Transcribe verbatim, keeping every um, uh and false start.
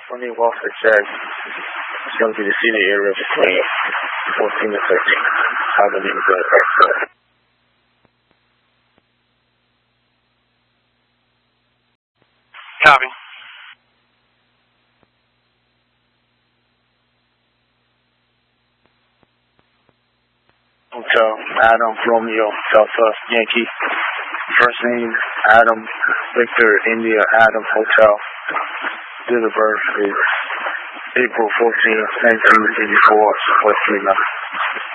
Sunday Walford says it's going to be the city area between fourteen and thirteen. How the name goes. Copy. Hotel Adam Romeo Delta Yankee. First name Adam Victor India Adam Hotel. Date of birth is April fourteenth, nineteen eighty-four, West Fremont.